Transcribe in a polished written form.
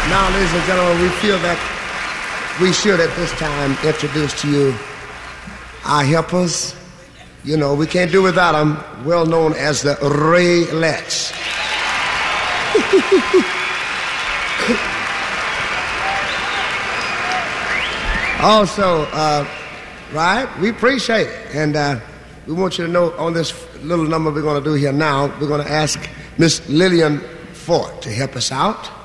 Now, ladies and gentlemen, we feel that we should at this time introduce to you our helpers. You know, we can't do without them, well known as the Raelettes. Also, right, we appreciate it. And we want you to know on this little number we're going to do here now, we're going to ask Miss Lillian Ford to help us out.